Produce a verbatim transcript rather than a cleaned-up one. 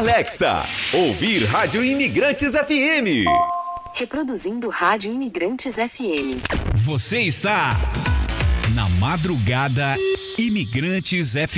Alexa, ouvir Rádio Imigrantes F M. Reproduzindo Rádio Imigrantes F M. Você está na Madrugada Imigrantes F M.